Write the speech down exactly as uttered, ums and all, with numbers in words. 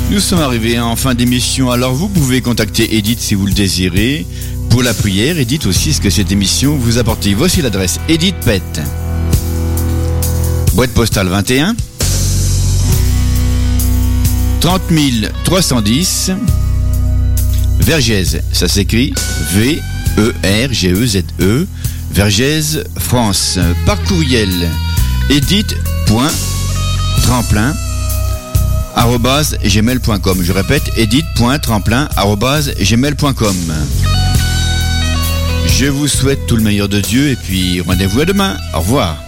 Nous sommes arrivés en fin d'émission, alors vous pouvez contacter Edith si vous le désirez. Pour la prière, et dites aussi ce que cette émission vous apporte. Voici l'adresse Edith Pett. Boîte postale vingt et un, trente mille trois cent dix, Vergès, ça s'écrit V E R G E Z E, Vergès, France. Par courriel, edith.tremplin arobase gmail point com. Je répète, edith.tremplin arobase gmail point com. Je vous souhaite tout le meilleur de Dieu et puis rendez-vous à demain. Au revoir.